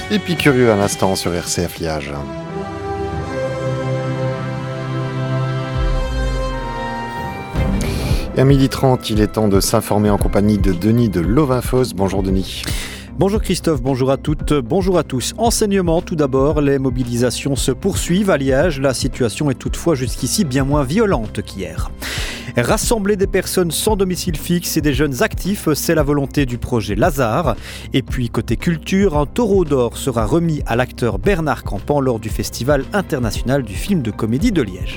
Épicurieux à l'instant sur RCF Liège. Et à 12h30, il est temps de s'informer en compagnie de Denis de Lovinfoss. Bonjour Denis. Bonjour Christophe, bonjour à toutes, bonjour à tous. Enseignement tout d'abord, les mobilisations se poursuivent à Liège. La situation est toutefois jusqu'ici bien moins violente qu'hier. Rassembler des personnes sans domicile fixe et des jeunes actifs, c'est la volonté du projet Lazare. Et puis côté culture, un taureau d'or sera remis à l'acteur Bernard Campan lors du Festival international du film de comédie de Liège.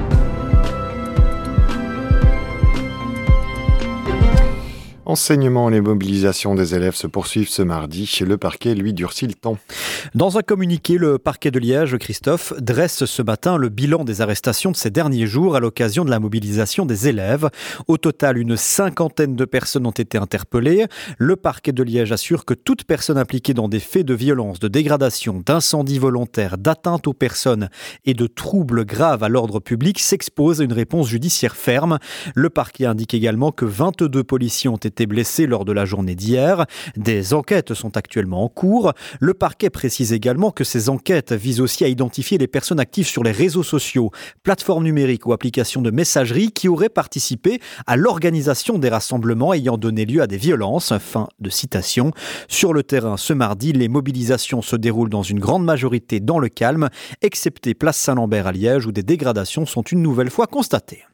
Enseignement et les mobilisations des élèves se poursuivent ce mardi. Chez le parquet, lui, durcit le ton. Dans un communiqué, le parquet de Liège, Christophe, dresse ce matin le bilan des arrestations de ces derniers jours à l'occasion de la mobilisation des élèves. Au total, une 50aine de personnes ont été interpellées. Le parquet de Liège assure que toute personne impliquée dans des faits de violence, de dégradation, d'incendie volontaire, d'atteinte aux personnes et de troubles graves à l'ordre public s'expose à une réponse judiciaire ferme. Le parquet indique également que 22 policiers ont été blessés lors de la journée d'hier. Des enquêtes sont actuellement en cours. Le parquet précise également que ces enquêtes visent aussi à identifier les personnes actives sur les réseaux sociaux, plateformes numériques ou applications de messagerie qui auraient participé à l'organisation des rassemblements ayant donné lieu à des violences. Fin de citation. Sur le terrain, ce mardi, les mobilisations se déroulent dans une grande majorité dans le calme, excepté place Saint-Lambert à Liège où des dégradations sont une nouvelle fois constatées.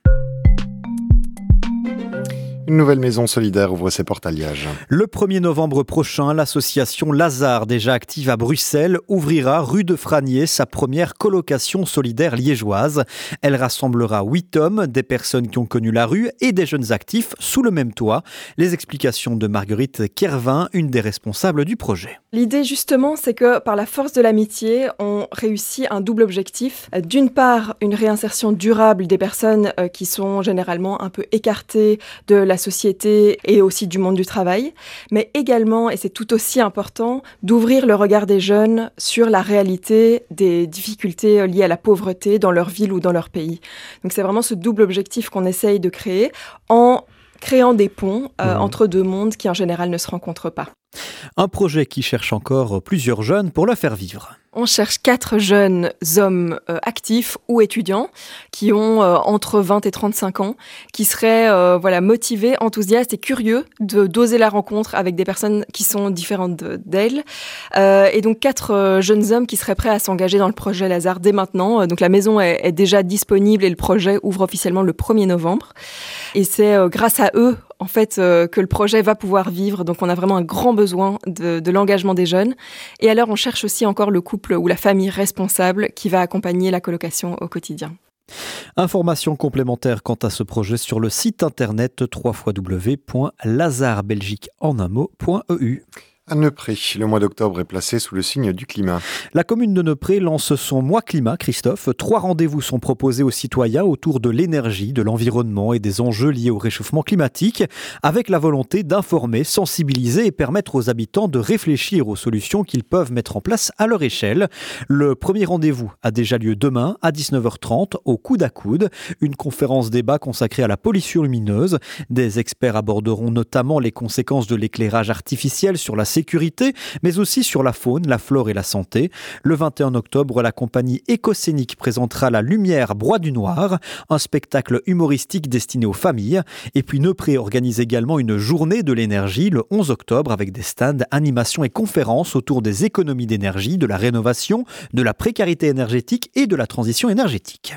Une nouvelle maison solidaire ouvre ses portes à Liège. Le 1er novembre prochain, l'association Lazare, déjà active à Bruxelles, ouvrira rue de Franier sa première colocation solidaire liégeoise. Elle rassemblera 8 hommes, des personnes qui ont connu la rue et des jeunes actifs sous le même toit. Les explications de Marguerite Kervin, une des responsables du projet. L'idée justement, c'est que par la force de l'amitié, on réussit un double objectif. D'une part, une réinsertion durable des personnes qui sont généralement un peu écartées de la société et aussi du monde du travail, mais également, et c'est tout aussi important, d'ouvrir le regard des jeunes sur la réalité des difficultés liées à la pauvreté dans leur ville ou dans leur pays. Donc c'est vraiment ce double objectif qu'on essaye de créer en créant des ponts entre deux mondes qui en général ne se rencontrent pas. Un projet qui cherche encore plusieurs jeunes pour le faire vivre. On cherche 4 jeunes hommes actifs ou étudiants qui ont entre 20 et 35 ans, qui seraient motivés, enthousiastes et curieux d'oser la rencontre avec des personnes qui sont différentes d'elles. Et donc 4 jeunes hommes qui seraient prêts à s'engager dans le projet Lazare dès maintenant. Donc la maison est déjà disponible et le projet ouvre officiellement le 1er novembre. Et c'est grâce à eux en fait, que le projet va pouvoir vivre. Donc, on a vraiment un grand besoin de l'engagement des jeunes. Et alors, on cherche aussi encore le couple ou la famille responsable qui va accompagner la colocation au quotidien. Informations complémentaires quant à ce projet sur le site internet www.lazarbelgiqueenunmot.eu. À Neupré, le mois d'octobre est placé sous le signe du climat. La commune de Neupré lance son mois climat, Christophe. 3 rendez-vous sont proposés aux citoyens autour de l'énergie, de l'environnement et des enjeux liés au réchauffement climatique, avec la volonté d'informer, sensibiliser et permettre aux habitants de réfléchir aux solutions qu'ils peuvent mettre en place à leur échelle. Le premier rendez-vous a déjà lieu demain à 19h30 au Coude à Coude, une conférence débat consacrée à la pollution lumineuse. Des experts aborderont notamment les conséquences de l'éclairage artificiel sur la sécurité, mais aussi sur la faune, la flore et la santé. Le 21 octobre, la compagnie Écoscénique présentera La Lumière broie du noir, un spectacle humoristique destiné aux familles. Et puis Neupré organise également une journée de l'énergie le 11 octobre avec des stands, animations et conférences autour des économies d'énergie, de la rénovation, de la précarité énergétique et de la transition énergétique.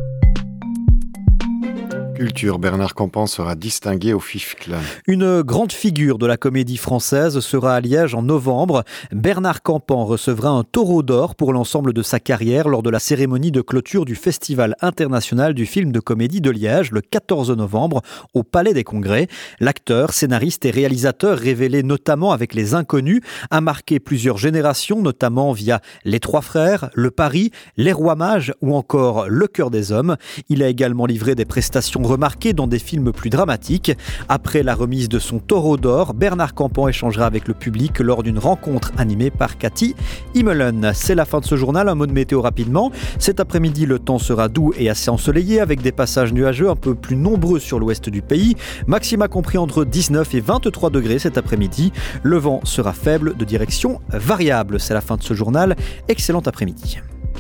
Culture, Bernard Campan sera distingué au FIFCL. Une grande figure de la comédie française sera à Liège en novembre. Bernard Campan recevra un taureau d'or pour l'ensemble de sa carrière lors de la cérémonie de clôture du Festival international du film de comédie de Liège le 14 novembre au Palais des Congrès. L'acteur, scénariste et réalisateur révélé notamment avec Les Inconnus a marqué plusieurs générations, notamment via Les Trois Frères, Le Paris, Les Rois Mages ou encore Le Cœur des Hommes. Il a également livré des prestations remarquées dans des films plus dramatiques. Après la remise de son Taureau d'or, Bernard Campan échangera avec le public lors d'une rencontre animée par Cathy Immelen. C'est la fin de ce journal, un mot de météo rapidement. Cet après-midi, le temps sera doux et assez ensoleillé avec des passages nuageux un peu plus nombreux sur l'ouest du pays. Maxima compris entre 19 et 23 degrés cet après-midi. Le vent sera faible de direction variable. C'est la fin de ce journal. Excellent après-midi.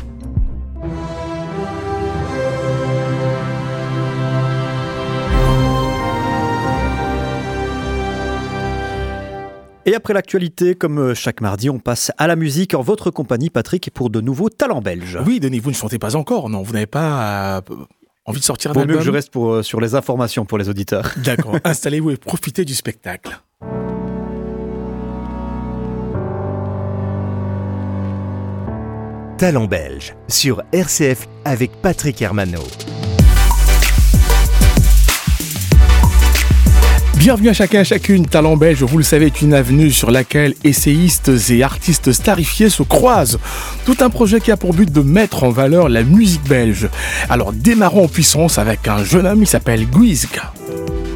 Et après l'actualité, comme chaque mardi, on passe à la musique en votre compagnie, Patrick, pour de nouveaux talents belges. Oui, Denis, vous ne chantez pas encore, non? Vous n'avez pas envie de sortir un album? Vaut mieux que je reste sur les informations pour les auditeurs. D'accord, installez-vous et profitez du spectacle. Talent belge sur RCF avec Patrick Hermano. Bienvenue à chacun et chacune. Talent belge, vous le savez, est une avenue sur laquelle essayistes et artistes starifiés se croisent. Tout un projet qui a pour but de mettre en valeur la musique belge. Alors démarrons en puissance avec un jeune homme, il s'appelle Guizg.